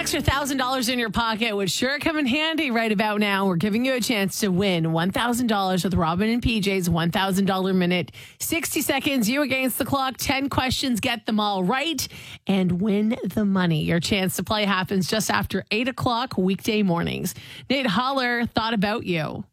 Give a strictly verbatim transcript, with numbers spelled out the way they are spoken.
extra one thousand dollars in your pocket would sure come in handy right about now. We're giving you a chance to win one thousand dollars with Robin and P J's one thousand dollars minute. sixty seconds, you against the clock, ten questions, get them all right, and win the money. Your chance to play happens just after eight o'clock weekday mornings. Nate Holler thought about you.